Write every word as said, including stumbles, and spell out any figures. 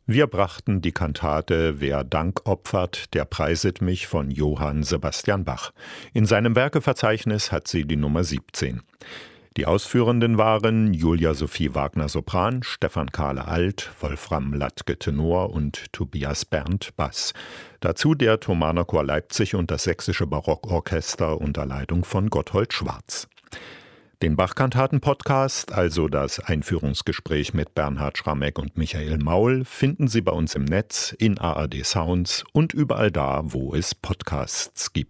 Wir brachten die Kantate »Wer Dank opfert, der preiset mich« von Johann Sebastian Bach. In seinem Werkeverzeichnis hat sie die Nummer siebzehn. Die Ausführenden waren Julia Sophie Wagner Sopran, Stefan Kahle Alt, Wolfram Latke Tenor und Tobias Berndt Bass. Dazu der Thomaner Chor Leipzig und das Sächsische Barockorchester unter Leitung von Gotthold Schwarz. Den Bach-Kantaten-Podcast, also das Einführungsgespräch mit Bernhard Schrammeck und Michael Maul, finden Sie bei uns im Netz, in A R D Sounds und überall da, wo es Podcasts gibt.